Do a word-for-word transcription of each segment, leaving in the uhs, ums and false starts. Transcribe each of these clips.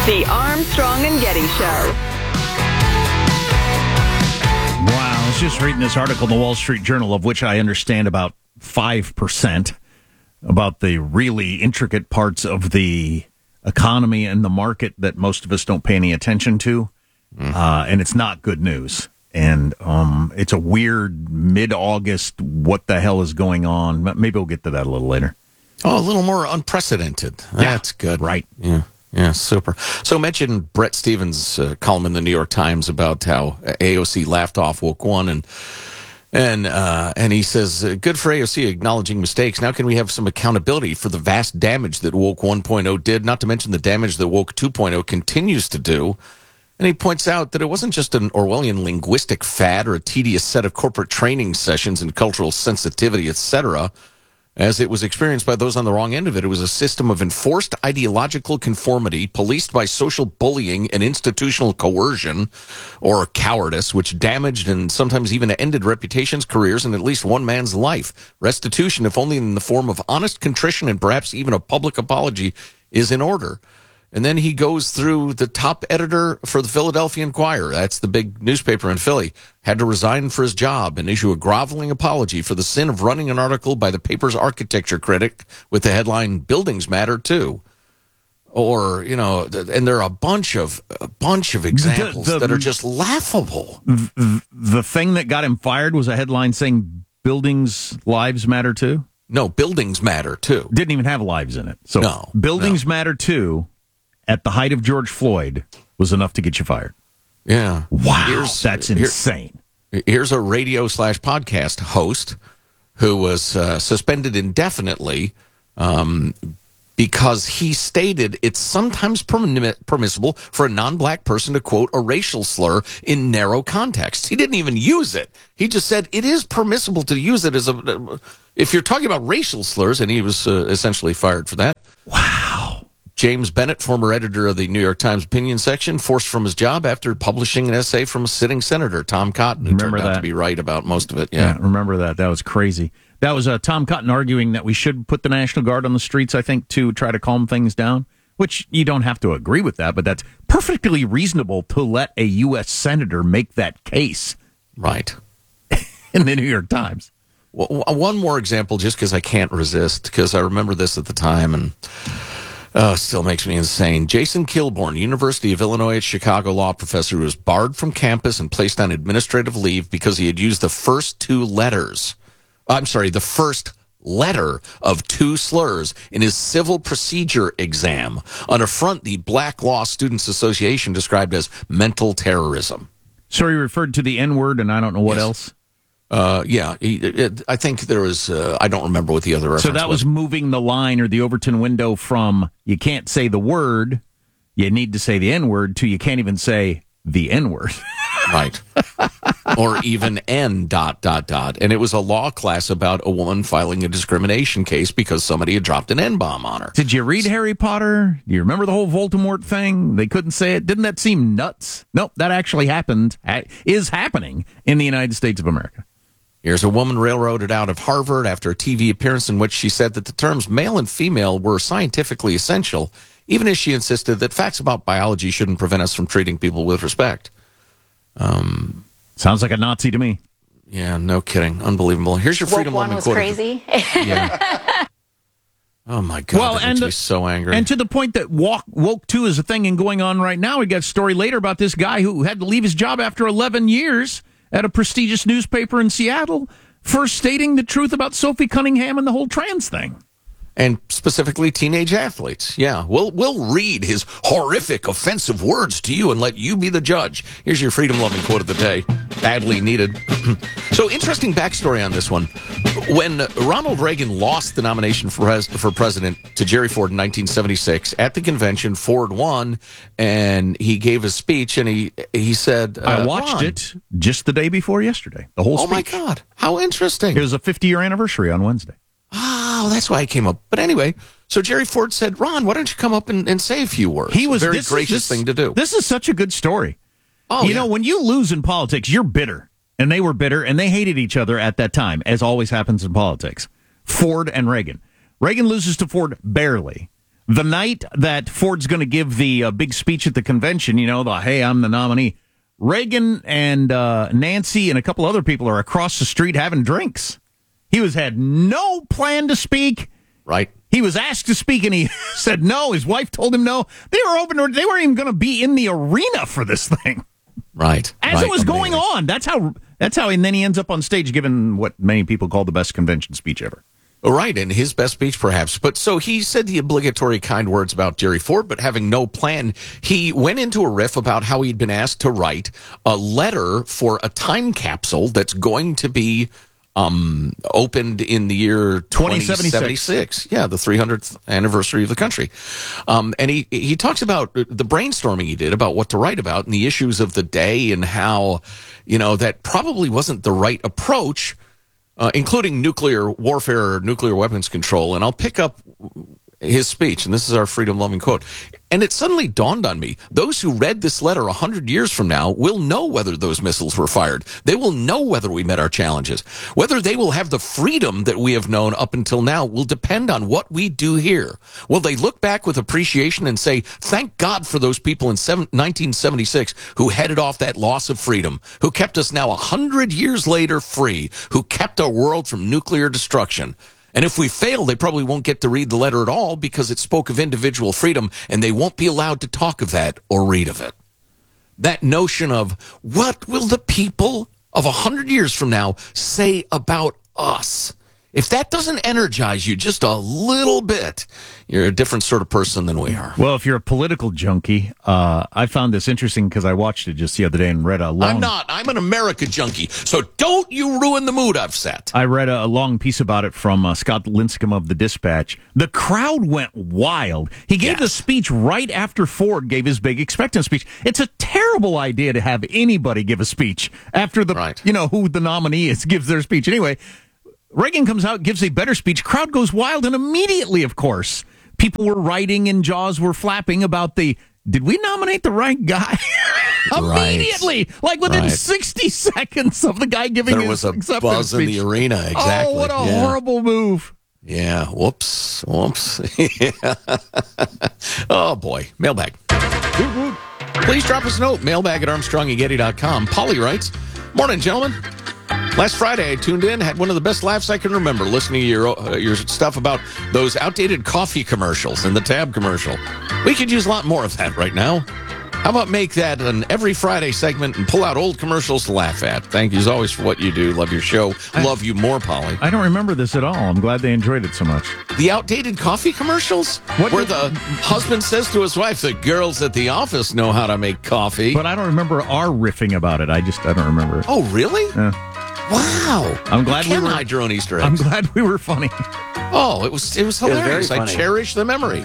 The Armstrong and Getty Show. Wow, I was just reading this article in the Wall Street Journal, of which I understand about five percent, about the really intricate parts of the economy and the market that most of us don't pay any attention to. Mm-hmm. Uh, and it's not good news. And um, it's a weird mid-August, what the hell is going on? Maybe we'll get to that a little later. Oh, a little more unprecedented. That's yeah, good. Right. Yeah. Yeah, super. So mention Brett Stevens' uh, column in the New York Times about how A O C laughed off Woke One, and and uh, and he says, uh, good for A O C acknowledging mistakes. Now can we have some accountability for the vast damage that Woke one point oh did, not to mention the damage that Woke two point oh continues to do. And he points out that it wasn't just an Orwellian linguistic fad or a tedious set of corporate training sessions and cultural sensitivity, et cetera, as it was experienced by those on the wrong end of it. It was a system of enforced ideological conformity, policed by social bullying and institutional coercion or cowardice, which damaged and sometimes even ended reputations, careers, and at least one man's life. Restitution, if only in the form of honest contrition and perhaps even a public apology, is in order. And then he goes through the top editor for the Philadelphia Inquirer. That's the big newspaper in Philly. Had to resign for his job and issue a groveling apology for the sin of running an article by the paper's architecture critic with the headline, Buildings Matter Too. Or, you know, and there are a bunch of a bunch of examples the, the, that are just laughable. The, the thing that got him fired was a headline saying Buildings Lives Matter Too? No, Buildings Matter Too. Didn't even have lives in it. So no, Buildings no. Matter Too, at the height of George Floyd, was enough to get you fired. Yeah. Wow, here's, that's insane. Here, here's a radio slash podcast host who was uh, suspended indefinitely um, because he stated it's sometimes perm- permissible for a non-black person to quote a racial slur in narrow context. He didn't even use it. He just said it is permissible to use it as a, if you're talking about racial slurs, and he was uh, essentially fired for that. Wow. James Bennett, former editor of the New York Times opinion section, forced from his job after publishing an essay from a sitting senator, Tom Cotton, who remember turned out that. to be right about most of it. Yeah, yeah remember that. That was crazy. That was uh, Tom Cotton arguing that we should put the National Guard on the streets, I think, to try to calm things down, which you don't have to agree with that, but that's perfectly reasonable to let a U S senator make that case. Right. In the New York Times. Well, one more example, just because I can't resist, because I remember this at the time, and oh, it still makes me insane. Jason Kilborn, University of Illinois at Chicago law professor, who was barred from campus and placed on administrative leave because he had used the first two letters. I'm sorry, the first letter of two slurs in his civil procedure exam on a front the Black Law Students Association described as mental terrorism. So he referred to the N-word and I don't know what yes. else? Uh, yeah, he, it, I think there was, uh, I don't remember what the other reference was. So that was, was moving the line or the Overton window from you can't say the word, you need to say the N-word, to you can't even say the N-word. Right. Or even N dot, dot, dot. And it was a law class about a woman filing a discrimination case because somebody had dropped an N-bomb on her. Did you read Harry Potter? Do you remember the whole Voldemort thing? They couldn't say it. Didn't that seem nuts? Nope, that actually happened, is happening in the United States of America. Here's a woman railroaded out of Harvard after a T V appearance in which she said that the terms male and female were scientifically essential, even as she insisted that facts about biology shouldn't prevent us from treating people with respect. Um, Sounds like a Nazi to me. Yeah, no kidding. Unbelievable. Here's your Freedom Woke one Loving was quote. crazy. Yeah. Oh, my God. Well, that and makes the, me so angry. And to the point that walk, woke two is a thing and going on right now. We got a story later about this guy who had to leave his job after eleven years at a prestigious newspaper in Seattle for stating the truth about Sophie Cunningham and the whole trans thing. And specifically teenage athletes. Yeah, we'll we'll read his horrific, offensive words to you and let you be the judge. Here's your freedom-loving quote of the day. Badly needed. So, interesting backstory on this one. When Ronald Reagan lost the nomination for, res- for president to Jerry Ford in nineteen seventy-six, at the convention, Ford won, and he gave a speech, and he he said... Uh, I watched Ron, it just the day before yesterday, the whole oh, speech. my God. How interesting. It was a fifty-year anniversary on Wednesday. Oh, that's why I came up. But anyway, so Jerry Ford said, Ron, why don't you come up and, and say a few words? He was a very this, gracious this, thing to do. This is such a good story. Oh, you yeah. know, when you lose in politics, you're bitter. And they were bitter, and they hated each other at that time, as always happens in politics. Ford and Reagan. Reagan loses to Ford barely. The night that Ford's going to give the uh, big speech at the convention, you know, the hey, I'm the nominee, Reagan and uh, Nancy and a couple other people are across the street having drinks. He was had no plan to speak. Right. He was asked to speak, and he said no. His wife told him no. They were open. They weren't even going to be in the arena for this thing. Right. As right. it was going Amazing. on. That's how. That's how. And then he ends up on stage giving what many people call the best convention speech ever. Right, and his best speech, perhaps. But so he said the obligatory kind words about Jerry Ford, but having no plan, he went into a riff about how he'd been asked to write a letter for a time capsule that's going to be um, opened in the year twenty seventy-six. Yeah, the three hundredth anniversary of the country. Um, and he, he talks about the brainstorming he did about what to write about and the issues of the day and how, you know, that probably wasn't the right approach. Uh, including nuclear warfare or nuclear weapons control. And I'll pick up his speech, and this is our freedom-loving quote. And it suddenly dawned on me, those who read this letter a hundred years from now will know whether those missiles were fired. They will know whether we met our challenges. Whether they will have the freedom that we have known up until now will depend on what we do here. Will they look back with appreciation and say, thank God for those people in nineteen seventy-six who headed off that loss of freedom, who kept us now a hundred years later free, who kept our world from nuclear destruction. And if we fail, they probably won't get to read the letter at all because it spoke of individual freedom, and they won't be allowed to talk of that or read of it. That notion of what will the people of a hundred years from now say about us? If that doesn't energize you just a little bit, you're a different sort of person than we are. Well, if you're a political junkie, uh, I found this interesting because I watched it just the other day and read a long... I'm not. I'm an America junkie. So don't you ruin the mood I've set. I read a, a long piece about it from uh, Scott Linscomb of the Dispatch. The crowd went wild. He gave Yes. the speech right after Ford gave his big acceptance speech. It's a terrible idea to have anybody give a speech after the, Right. you know, who the nominee is gives their speech. Anyway, Reagan comes out, gives a better speech. Crowd goes wild, and immediately, of course, people were writing and jaws were flapping about the, did we nominate the right guy? Immediately, like within Right. sixty seconds of the guy giving There his was a acceptance buzz speech. in the arena. Exactly. Oh, what a Yeah. horrible move. Yeah. Whoops. Whoops. Yeah. Oh, boy. Mailbag. Please drop us a note. Mailbag at armstrong and getty dot com. Polly writes, morning, gentlemen. Last Friday, I tuned in, had one of the best laughs I can remember listening to your uh, your stuff about those outdated coffee commercials and the Tab commercial. We could use a lot more of that right now. How about make that an every Friday segment and pull out old commercials to laugh at? Thank you as always for what you do. Love your show. I- Love you more, Polly. I don't remember this at all. I'm glad they enjoyed it so much. The outdated coffee commercials? What Where did- the husband says to his wife, the girls at the office know how to make coffee. But I don't remember our riffing about it. I just, I don't remember it. Oh, really? Yeah. Wow. I'm glad you we can were- hide your own Easter I'm eggs. glad we were funny. Oh, it was it was was hilarious. very I funny. cherish the memory.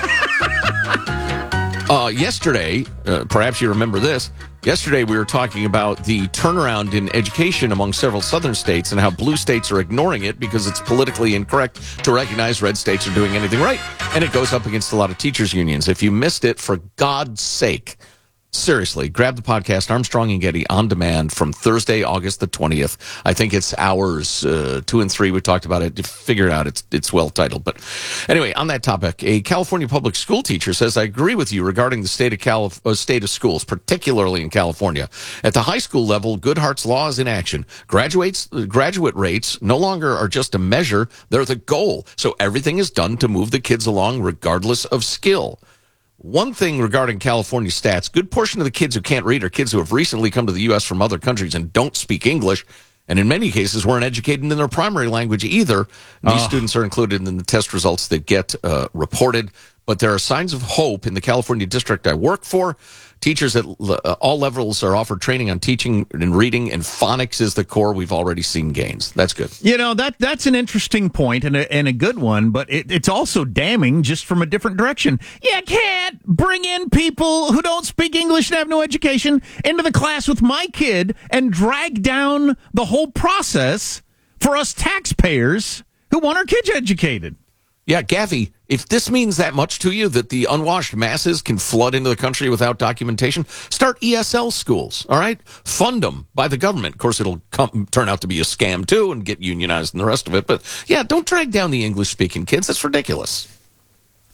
uh, yesterday, uh, perhaps you remember this. Yesterday, we were talking about the turnaround in education among several southern states and how blue states are ignoring it because it's politically incorrect to recognize red states are doing anything right. And it goes up against a lot of teachers' unions. If you missed it, for God's sake, seriously, grab the podcast Armstrong and Getty on demand from Thursday, August the twentieth. I think it's hours uh, two and three. We talked about it. Figure it out. It's it's well titled. But anyway, on that topic, a California public school teacher says, I agree with you regarding the state of Calif- uh, state of schools, particularly in California. At the high school level, Goodhart's law is in action. Graduates, graduate rates no longer are just a measure. They're the goal. So everything is done to move the kids along regardless of skill. One thing regarding California stats, good portion of the kids who can't read are kids who have recently come to the U S from other countries and don't speak English, and in many cases weren't educated in their primary language either. These students are included in the test results that get uh, reported, but there are signs of hope in the California district I work for. Teachers at uh, all levels are offered training on teaching and reading, and phonics is the core. We've already seen gains. That's good. You know, that that's an interesting point and a, and a good one, but it, it's also damning just from a different direction. You can't bring in people who don't speak English and have no education into the class with my kid and drag down the whole process for us taxpayers who want our kids educated. Yeah, Gavi, if this means that much to you, that the unwashed masses can flood into the country without documentation, start E S L schools, all right? Fund them by the government. Of course, it'll come, turn out to be a scam, too, and get unionized and the rest of it. But, yeah, don't drag down the English-speaking kids. That's ridiculous.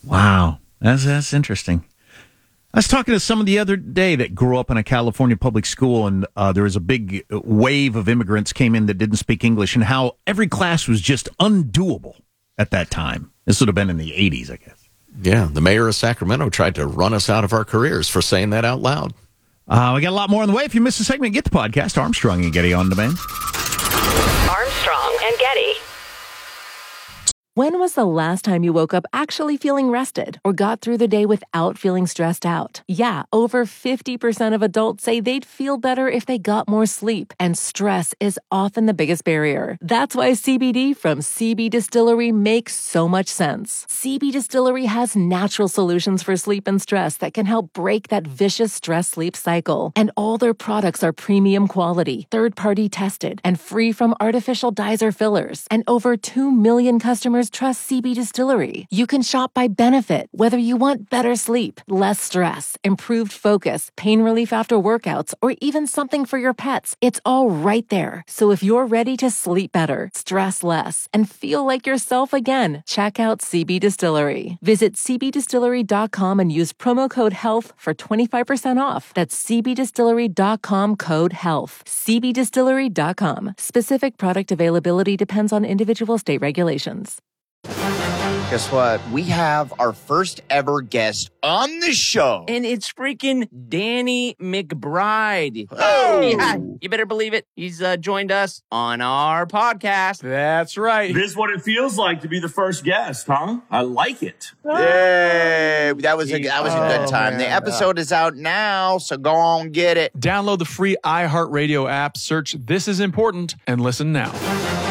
Wow. That's, that's interesting. I was talking to someone the other day that grew up in a California public school, and uh, there was a big wave of immigrants came in that didn't speak English, and how every class was just undoable at that time. This would have been in the eighties, I guess. Yeah, the mayor of Sacramento tried to run us out of our careers for saying that out loud. Uh, we got a lot more on the way. If you missed a segment, get the podcast, Armstrong and Getty On Demand. Armstrong and Getty. When was the last time you woke up actually feeling rested or got through the day without feeling stressed out? Yeah, over fifty percent of adults say they'd feel better if they got more sleep, and stress is often the biggest barrier. That's why C B D from C B Distillery makes so much sense. C B Distillery has natural solutions for sleep and stress that can help break that vicious stress-sleep cycle. And all their products are premium quality, third-party tested, and free from artificial dyes or fillers. And over two million customers trust C B Distillery. You can shop by benefit, whether you want better sleep, less stress, improved focus, pain relief after workouts, or even something for your pets. It's all right there. So if you're ready to sleep better, stress less, and feel like yourself again, check out C B Distillery. Visit c b distillery dot com and use promo code HEALTH for twenty-five percent off. That's c b distillery dot com code HEALTH. c b distillery dot com. Specific product availability depends on individual state regulations. Guess what? We have our first ever guest on the show. And it's freaking Danny McBride. Oh. Yeah, you better believe it. He's uh, joined us on our podcast. That's right. This is what it feels like to be the first guest, huh? I like it. Yay! That was a that was a good Oh, time. man. The episode is out now, so go on get it. Download the free iHeartRadio app, search This Is Important, and listen now.